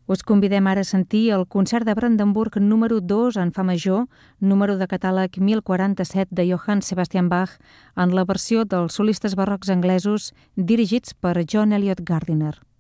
Us convidem ara a sentir el concert de Brandenburg número 2 en fa major, número de catàleg 1047 de Johann Sebastian Bach, en la versió dels solistes barrocs anglesos dirigits per John Eliot Gardiner.